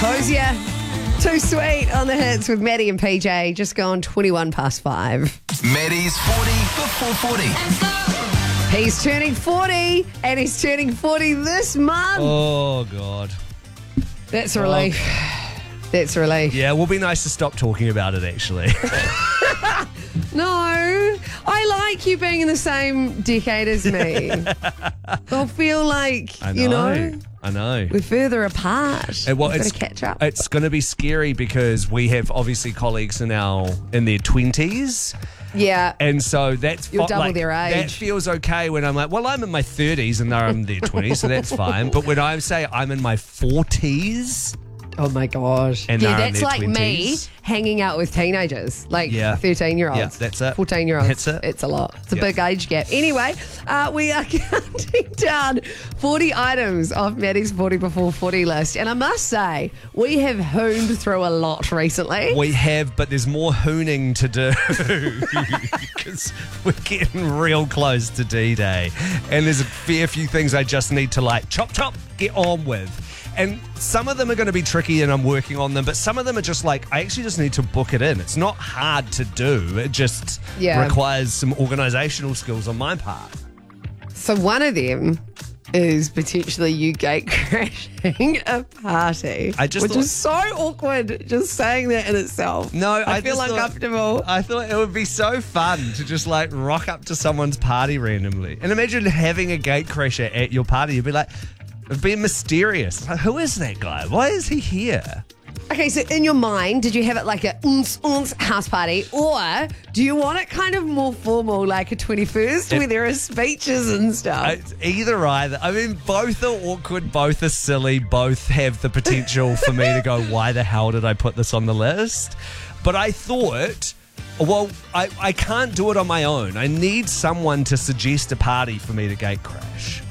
Hosier, Too Sweet on the hits with Maddie and PJ. Just gone 21 past 5. Maddie's 40 before 40. He's turning 40 and he's turning 40 this month. Oh, God. That's a relief. That's a relief. Yeah, it will be nice to stop talking about it, actually. No, I like you being in the same decade as me. I feel like, I know. we're further apart. Well, We've got to catch up. It's going to be scary because we have obviously colleagues in their 20s. Yeah. And so that's You're double their age. That feels okay when I'm like, well, I'm in my 30s and they're in their 20s, so that's fine. But when I say I'm in my 40s, Oh my gosh. and Yeah, they're in that's their like 20s, me hanging out with teenagers, like Yeah. 13-year-olds. Yeah, that's it. 14-year-olds. That's it. It's a lot. It's a Yeah. big age gap. Anyway, we are counting down 40 items off Maddie's 40 before 40 list. And I must say, we have hooned through a lot recently. we have, but there's more hooning to do because we're getting real close to D-Day. And there's a fair few things I just need to chop, get on with. And some of them are going to be tricky and I'm working on them, but some of them are just I actually just need to book it in. It's not hard to do. It just requires some organisational skills on my part. So one of them is potentially you gate crashing a party, which is so awkward just saying that in itself. No, I feel uncomfortable. I thought it would be so fun to just rock up to someone's party randomly. And imagine having a gate crasher at your party. You'd be like, being mysterious. Who is that guy? Why is he here? Okay, so in your mind, did you have it like a house party, or do you want it kind of more formal, like a 21st, where there are speeches and stuff? Either. I mean, both are awkward, both are silly, both have the potential for me to go, why the hell did I put this on the list? But I thought, well, I can't do it on my own. I need someone to suggest a party for me to gate crash.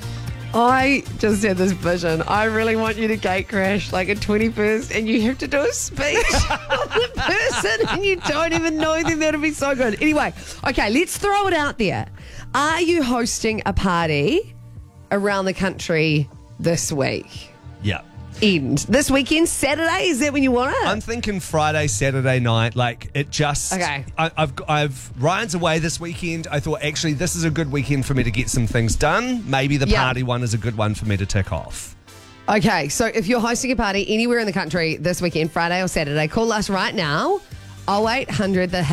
I just had this vision. I really want you to gate crash like a 21st and you have to do a speech on the person and you don't even know them. That would be so good. Anyway, okay, let's throw it out there. Are you hosting a party around the country this week? Yeah. This weekend, Saturday? Is that when you want it? I'm thinking Friday, Saturday night. Okay. I've Ryan's away this weekend. I thought actually this is a good weekend for me to get some things done. Maybe the party one is a good one for me to tick off. Okay, so if you're hosting a party anywhere in the country this weekend, Friday or Saturday, call us right now. 0800 the